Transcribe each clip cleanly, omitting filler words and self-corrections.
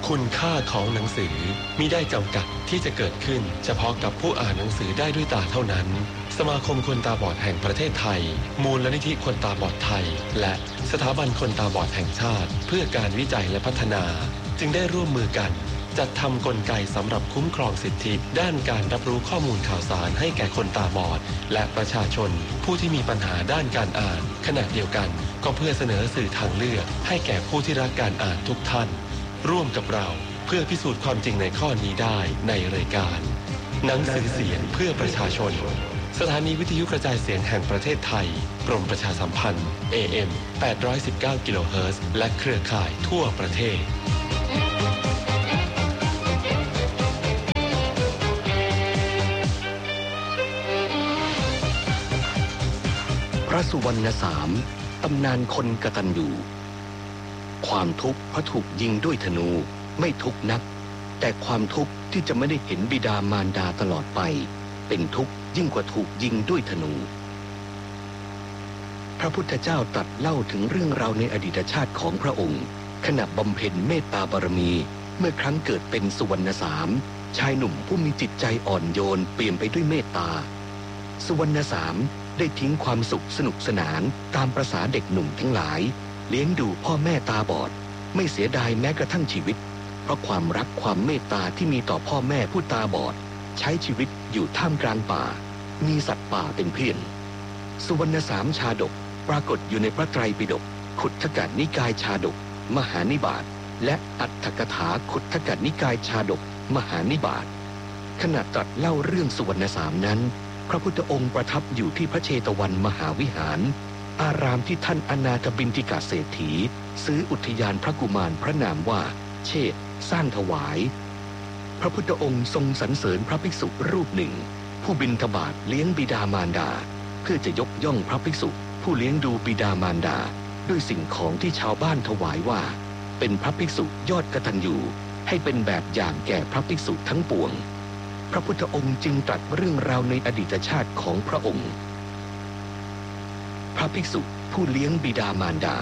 คุณค่าของหนังสือมิได้จำกัดที่จะเกิดขึ้นเฉพาะกับผู้อ่านหนังสือได้ด้วยตาเท่านั้นสมาคมคนตาบอดแห่งประเทศไทยมูลนิธิคนตาบอดไทยและสถาบันคนตาบอดแห่งชาติเพื่อการวิจัยและพัฒนาจึงได้ร่วมมือกันจัดทำกลไกสำหรับคุ้มครองสิทธิด้านการรับรู้ข้อมูลข่าวสารให้แก่คนตาบอดและประชาชนผู้ที่มีปัญหาด้านการอ่านขณะเดียวกันก็เพื่อเสนอสื่อทางเลือกให้แก่ผู้ที่รักการอ่านทุกท่านร่วมกับเราเพื่อพิสูจน์ความจริงในข้อนี้ได้ในรายการหนังสือเสียงเพื่อประชาชนสถานีวิทยุกระจายเสียงแห่งประเทศไทยกรมประชาสัมพันธ์ AM 819 กิโลเฮิรตซ์และเครือข่ายทั่วประเทศพระสุวรรณสามตำนานคนกตัญญูความทุกข์เพราะถูกยิงด้วยธนูไม่ทุกข์นักแต่ความทุกข์ที่จะไม่ได้เห็นบิดามารดาตลอดไปเป็นทุกข์ยิ่งกว่าถูกยิงด้วยธนูพระพุทธเจ้าตรัสเล่าถึงเรื่องราวในอดีตชาติของพระองค์ขณะบำเพ็ญเมตตาบารมีเมื่อครั้งเกิดเป็นสุวรรณสามชายหนุ่มผู้มีจิตใจอ่อนโยนเปี่ยมไปด้วยเมตตาสุวรรณสามได้ทิ้งความสุขสนุกสนานตามประสาเด็กหนุ่มทั้งหลายเลี้ยงดูพ่อแม่ตาบอดไม่เสียดายแม้กระทั่งชีวิตเพราะความรักความเมตตาที่มีต่อพ่อแม่ผู้ตาบอดใช้ชีวิตอยู่ท่ามกลางป่ามีสัตว์ป่าเป็นเพื่อนสุวรรณสามชาดกปรากฏอยู่ในพระไตรปิฎกขุททกนิกายชาดกมหานิบาตและอัตถกถาขุททกนิกายชาดกมหานิบาตขณะตรัสเล่าเรื่องสุวรรณสามนั้นพระพุทธองค์ประทับอยู่ที่พระเชตวันมหาวิหารอารามที่ท่านอนาถบิณฑิกาเศรษฐีซื้ออุทยานพระกุมารพระนามว่าเชษฐ์สร้างถวายพระพุทธองค์ทรงสรรเสริญพระภิกษุรูปหนึ่งผู้บิณฑบาตเลี้ยงบิดามารดาเพื่อจะยกย่องพระภิกษุผู้เลี้ยงดูบิดามารดาด้วยสิ่งของที่ชาวบ้านถวายว่าเป็นพระภิกษุยอดกตัญญูให้เป็นแบบอย่างแก่พระภิกษุทั้งปวงพระพุทธองค์จึงตรัสเรื่องราวในอดีตชาติของพระองค์พระภิกษุผู้เลี้ยงบิดามารดา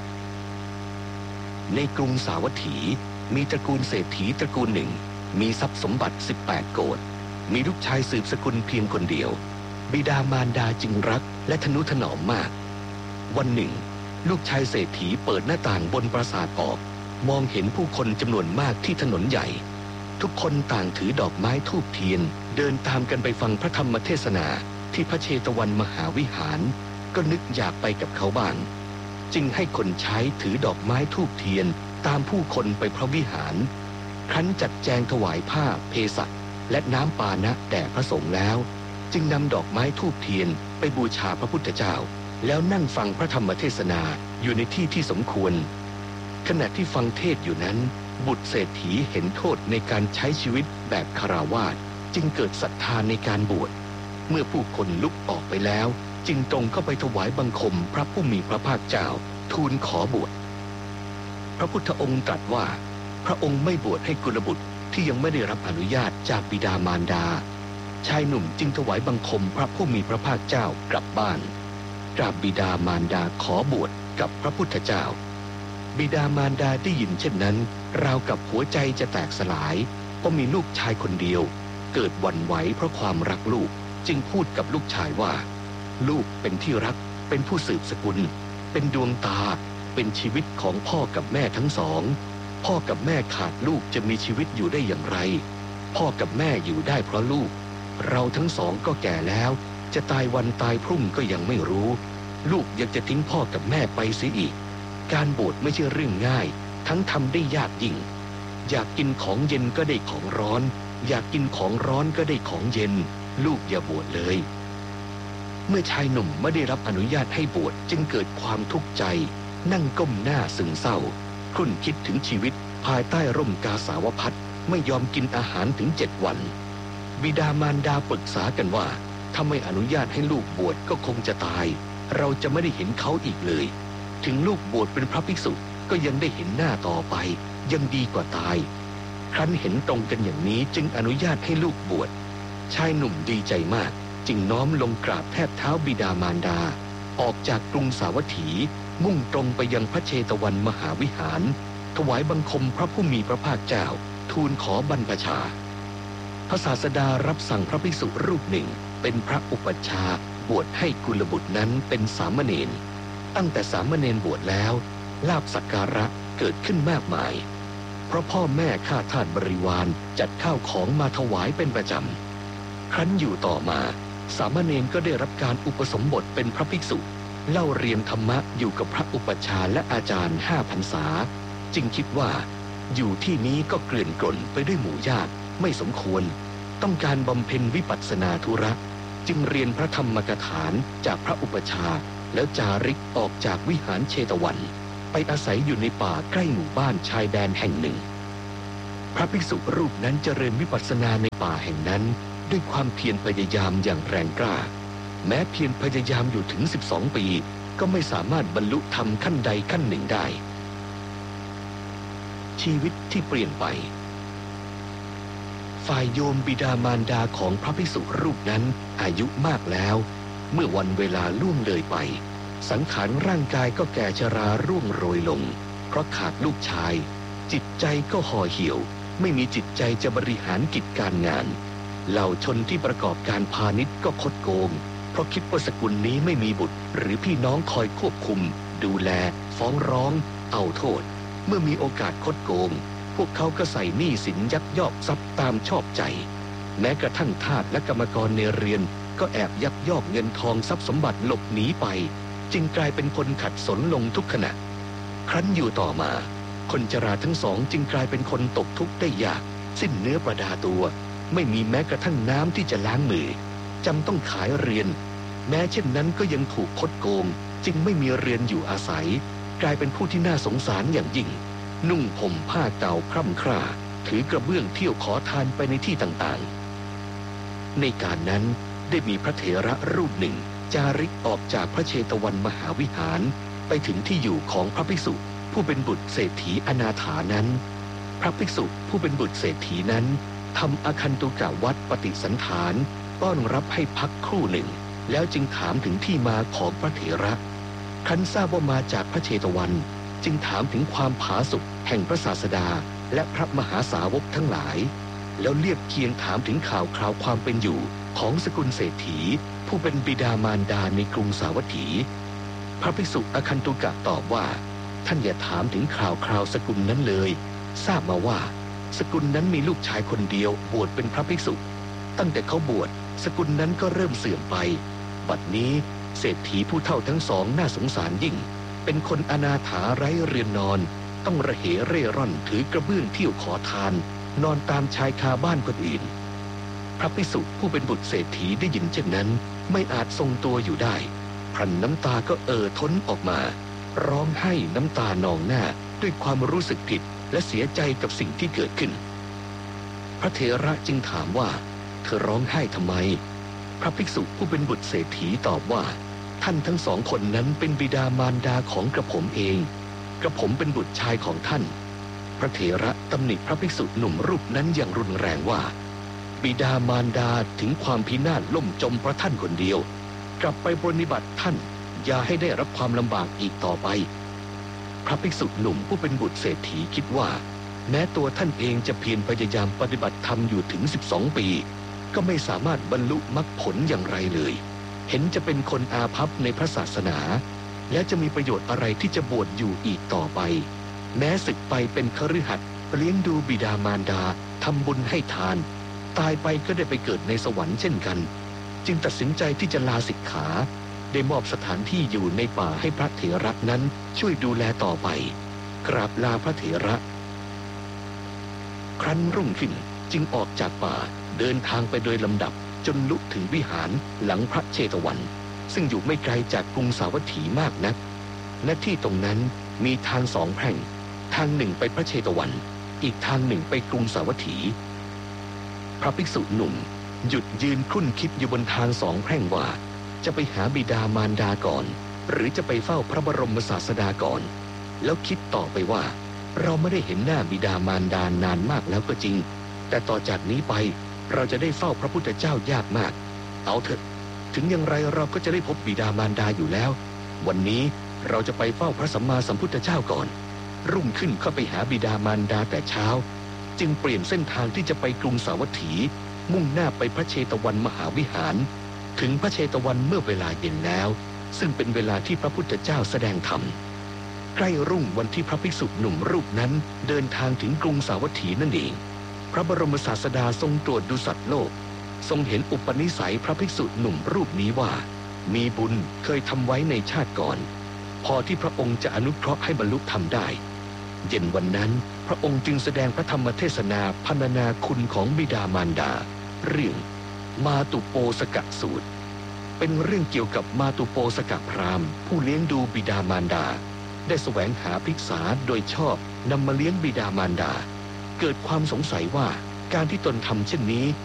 ในกรุงสาวัตถีมีตระกูลเศรษฐีตระกูลหนึ่งมีทรัพย์สมบัติ18โกฏมีลูกชายสืบสกุลเพียงคนเดียวบิดามารดาจึงรักและทนุถนอมมากวันหนึ่งลูกชายเศรษฐีเปิดหน้าต่างบนปราสาทออกมองเห็นผู้คนจำนวนมากที่ถนนใหญ่ทุกคนต่างถือดอกไม้ธูปเทียนเดินตามกันไปฟังพระธรรมเทศนาที่พระเชตวันมหาวิหารก็นึกอยากไปกับเขาบ้างจึงให้คนใช้ถือดอกไม้ธูปเทียนตามผู้คนไปพระวิหารครั้นจัดแจงถวายผ้าเภสัชและน้ำปานะแด่พระสงฆ์แล้วจึงนำดอกไม้ธูปเทียนไปบูชาพระพุทธเจ้าแล้วนั่งฟังพระธรรมเทศนาอยู่ในที่ที่สมควรขณะที่ฟังเทศอยู่นั้นบุตรเศรษฐีเห็นโทษในการใช้ชีวิตแบบคฤหัสถ์จึงเกิดศรัทธาในการบวชเมื่อผู้คนลุกออกไปแล้วจึงตรงเข้าไปถวายบังคมพระผู้มีพระภาคเจ้าทูลขอบวชพระพุทธองค์ตรัสว่าพระองค์ไม่บวชให้กุลบุตรที่ยังไม่ได้รับอนุญาตจากบิดามารดาชายหนุ่มจึงถวายบังคมพระผู้มีพระภาคเจ้ากลับบ้านกราบบิดามารดาขอบวชกับพระพุทธเจ้าบิดามารดาได้ยินเช่นนั้นราวกับหัวใจจะแตกสลายเพราะมีลูกชายคนเดียวเกิดหวั่นไหวเพราะความรักลูกจึงพูดกับลูกชายว่าลูกเป็นที่รักเป็นผู้สืบสกุลเป็นดวงตาเป็นชีวิตของพ่อกับแม่ทั้งสองพ่อกับแม่ขาดลูกจะมีชีวิตอยู่ได้อย่างไรพ่อกับแม่อยู่ได้เพราะลูกเราทั้งสองก็แก่แล้วจะตายวันตายพรุ่งก็ยังไม่รู้ลูกยังจะทิ้งพ่อกับแม่ไปเสียอีกการบวชไม่ใช่เรื่องง่ายทั้งทำได้ยากยิ่งอยากกินของเย็นก็ได้ของร้อนอยากกินของร้อนก็ได้ของเย็นลูกอย่าบวชเลยเมื่อชายหนุ่มไม่ได้รับอนุญาตให้บวชจึงเกิดความทุกข์ใจนั่งก้มหน้าซึมเศร้าครุ่นคิดถึงชีวิตภายใต้ร่มกาสาวพัสต์ไม่ยอมกินอาหารถึง7 วันบิดามารดาปรึกษากันว่าถ้าไม่อนุญาตให้ลูกบวชก็คงจะตายเราจะไม่ได้เห็นเขาอีกเลยถึงลูกบวชเป็นพระภิกษุก็ยังได้เห็นหน้าต่อไปยังดีกว่าตายครั้นเห็นตรงกันอย่างนี้จึงอนุญาตให้ลูกบวชชายหนุ่มดีใจมากจึงน้อมลงกราบแทบเท้าบิดามารดาออกจากกรุงสาวัตถีมุ่งตรงไปยังพระเชตวันมหาวิหารถวายบังคมพระผู้มีพระภาคเจ้าทูลขอบรรพชาพระศาสดารับสั่งพระภิกษุรูปหนึ่งเป็นพระอุปัชฌาย์บวชให้กุลบุตรนั้นเป็นสามเณรตั้งแต่สามเณรบวชแล้วลาภสักการะเกิดขึ้นมากมายเพราะพ่อแม่ข้าทาสบริวารจัดข้าวของมาถวายเป็นประจำครั้นอยู่ต่อมาสามเณรก็ได้รับการอุปสมบทเป็นพระภิกษุเล่าเรียนธรรมะอยู่กับพระอุปัชฌาย์และอาจารย์5 พรรษาจึงคิดว่าอยู่ที่นี้ก็เกลื่อนกล่นไปด้วยหมู่ญาติไม่สมควรต้องการบำเพ็ญวิปัสสนาธุระจึงเรียนพระธรรมกถาจากพระอุปัชฌาย์แล้วจาริกออกจากวิหารเชตวันไปอาศัยอยู่ในป่าใกล้หมู่บ้านชายแดนแห่งหนึ่งพระภิกษุรูปนั้นเจริญวิปัสสนาในป่าแห่งนั้นด้วยความเพียรพยายามอย่างแรงกล้าแม้เพียรพยายามอยู่ถึง12 ปีก็ไม่สามารถบรรลุธรรมขั้นใดขั้นหนึ่งได้ชีวิตที่เปลี่ยนไปฝ่ายโยมบิดามารดาของพระภิกษุรูปนั้นอายุมากแล้วเมื่อวันเวลาล่วงเลยไปสังขารร่างกายก็แก่ชราร่วงโรยลงเพราะขาดลูกชายจิตใจก็ห่อเหี่ยวไม่มีจิตใจจะบริหารกิจการงานเหล่าชนที่ประกอบการพาณิชย์ก็คดโกงเพราะคิดว่าสกุลนี้ไม่มีบุตรหรือพี่น้องคอยควบคุมดูแลฟ้องร้องเอาโทษเมื่อมีโอกาสคดโกงพวกเขาก็ใส่หนี้สินยักยอกทรัพย์ตามชอบใจแม้กระทั่งทาสและกรรมกรในเรือนก็แอบยักยอกเงินทองทรัพย์สมบัติหลบหนีไปจึงกลายเป็นคนขัดสนลงทุกขณะครั้นอยู่ต่อมาคนชราทั้งสองจึงกลายเป็นคนตกทุกข์ได้ยากสิ้นเนื้อประดาตัวไม่มีแม้กระทั่งน้ำที่จะล้างมือจำต้องขายเรือนแม้เช่นนั้นก็ยังถูกคดโกงจึงไม่มีเรือนอยู่อาศัยกลายเป็นผู้ที่น่าสงสารอย่างยิ่งนุ่งห่มผ้าเก่าคร่ำคร่าถือกระเบื้องเที่ยวขอทานไปในที่ต่างๆในการนั้นได้มีพระเถระรูปหนึ่งจาริกออกจากพระเชตวันมหาวิหารไปถึงที่อยู่ของพระภิกษุผู้เป็นบุตรเศรษฐีอนาถานั้นพระภิกษุผู้เป็นบุตรเศรษฐีนั้นทำอาคันตุกะวัดปฏิสันถานต้อนรับให้พักครู่หนึ่งแล้วจึงถามถึงที่มาของพระเถระครั้นทราบว่ามาจากพระเชตวันจึงถามถึงความผาสุกแห่งพระศาสดาและพระมหาสาวกทั้งหลายแล้วเรียบเคียงถามถึงข่าวคราวความเป็นอยู่ของสกุลเศรษฐีผู้เป็นบิดามารดาในกรุงสาวัตถีพระภิกษุอคันตุกะตอบว่าท่านอย่าถามถึงข่าวคราวสกุลนั้นเลยทราบมาว่าสกุลนั้นมีลูกชายคนเดียวบวชเป็นพระภิกษุตั้งแต่เขาบวชสกุลนั้นก็เริ่มเสื่อมไปบัดนี้เศรษฐีผู้เฒ่าทั้งสองน่าสงสารยิ่งเป็นคนอนาถาไร้เรือนนอนต้องระเหเร่ร่อนถือกระเบื้องเที่ยวขอทานนอนตามชายคาบ้านคนอื่นพระภิกษุผู้เป็นบุตรเศรษฐีได้ยินเช่นนั้นไม่อาจทรงตัวอยู่ได้พลันน้ำตาก็ท้นออกมาร้องไห้น้ำตานองหน้าด้วยความรู้สึกผิดและเสียใจกับสิ่งที่เกิดขึ้นพระเถระจึงถามว่าเธอร้องไห้ทำไมพระภิกษุผู้เป็นบุตรเศรษฐีตอบว่าท่านทั้งสองคนนั้นเป็นบิดามารดาของกระผมเองกระผมเป็นบุตรชายของท่านพระเถระตำหนิพระภิกษุหนุ่มรูปนั้นอย่างรุนแรงว่าบิดามารดาถึงความพินาศล่มจมเพราะท่านคนเดียวกลับไปปรนนิบัติท่านอย่าให้ได้รับความลำบากอีกต่อไปพระภิกษุหนุ่มผู้เป็นบุตรเศรษฐีคิดว่าแม้ตัวท่านเองจะเพียรพยายามปฏิบัติธรรมอยู่ถึง12 ปีก็ไม่สามารถบรรลุมรรคผลอย่างไรเลยเห็นจะเป็นคนอาภัพในพระศาสนาและจะมีประโยชน์อะไรที่จะบวชอยู่อีกต่อไปแม้ศึกไปเป็นคฤหัสถ์เลี้ยงดูบิดามารดาทำบุญให้ทานตายไปก็ได้ไปเกิดในสวรรค์เช่นกันจึงตัดสินใจที่จะลาสิกขาได้มอบสถานที่อยู่ในป่าให้พระเถระนั้นช่วยดูแลต่อไปกราบลาพระเถระครั้นรุ่งขึ้นจึงออกจากป่าเดินทางไปโดยลำดับจนลุถึงวิหารหลังพระเชตวันซึ่งอยู่ไม่ไกลจากกรุงสาวัตถีมากนักณที่ตรงนั้นมีทางสองแพร่งทางหนึ่งไปพระเชตวันอีกทางหนึ่งไปกรุงสาวัตถีพระภิกษุหนุ่มหยุดยืนคุ้นคิดอยู่บนทางสองแพร่งว่าจะไปหาบิดามารดาก่อนหรือจะไปเฝ้าพระบรมศาสดาก่อนแล้วคิดต่อไปว่าเราไม่ได้เห็นหน้าบิดามารดานานมากแล้วก็จริงแต่ต่อจากนี้ไปเราจะได้เฝ้าพระพุทธเจ้ายากมากเอาเถอะถึงอย่างไรเราก็จะได้พบบิดามารดาอยู่แล้ววันนี้เราจะไปเฝ้าพระสัมมาสัมพุทธเจ้าก่อนรุ่งขึ้นเข้าไปหาบิดามารดาแต่เช้าจึงเปลี่ยนเส้นทางที่จะไปกรุงสาวัตถีมุ่งหน้าไปพระเชตวันมหาวิหารถึงพระเชตวันเมื่อเวลาเย็นแล้วซึ่งเป็นเวลาที่พระพุทธเจ้าแสดงธรรมใกล้รุ่งวันที่พระภิกษุหนุ่มรูปนั้นเดินทางถึงกรุงสาวัตถีนั่นเองพระบรมศาสดาทรงตรวจดูสัตว์โลกทรงเห็นอุปนิสัยพระภิกษุหนุ่มรูปนี้ว่ามีบุญเคยทำไว้ในชาติก่อนพอที่พระองค์จะอนุเคราะห์ให้บรรลุธรรมได้เย็นวันนั้นพระองค์จึงแสดงพระธรรมเทศนาพรรณนาคุณของบิดามารดาเรื่องมาตุโปสกสูตรเป็นเรื่องเกี่ยวกับมาตุโปสกพราหมณ์ผู้เลี้ยงดูบิดามารดาได้แสวงหาภิกษาโดยชอบนำมาเลี้ยงบิดามารดาเกิดความสงสัยว่าการที่ตนทำเช่นนี้